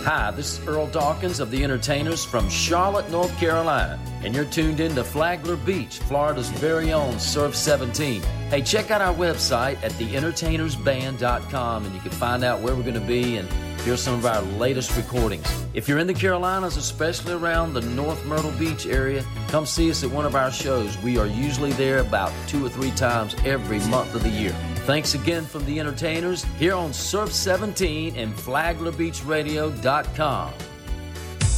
Hi, this is Earl Dawkins of The Entertainers from Charlotte, North Carolina, and you're tuned in to Flagler Beach, Florida's very own Surf 17. Hey, check out our website at theentertainersband.com, and you can find out where we're going to be and hear some of our latest recordings. If you're in the Carolinas, especially around the North Myrtle Beach area, come see us at one of our shows. We are usually there about 2 or 3 times every month of the year. Thanks again from The Entertainers here on Surf 17 and FlaglerBeachRadio.com.